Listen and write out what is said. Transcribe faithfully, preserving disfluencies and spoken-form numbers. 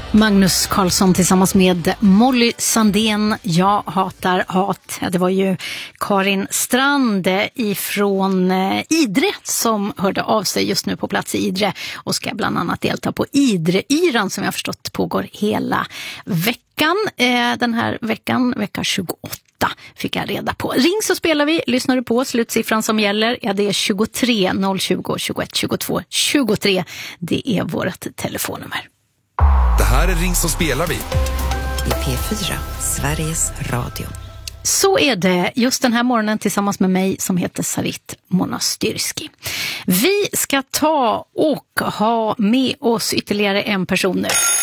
Magnus Carlsson tillsammans med Molly Sandén. Jag hatar hat. Det var ju Karin Strand ifrån Idre som hörde av sig just nu på plats i Idre och ska bland annat delta på Idre-yran som jag förstått pågår hela veckan. Den här veckan, vecka tjugoåtta, fick jag reda på. Ring så spelar vi. Lyssnar du på slutsiffran som gäller? Ja, det är tjugotre noll tjugo tjugoett tjugotvå tjugotre. Det är vårt telefonnummer. Det här är Ring så spelar vi. I P fyra, Sveriges Radio. Så är det just den här morgonen tillsammans med mig som heter Sarit Monastyrski. Vi ska ta och ha med oss ytterligare en person nu.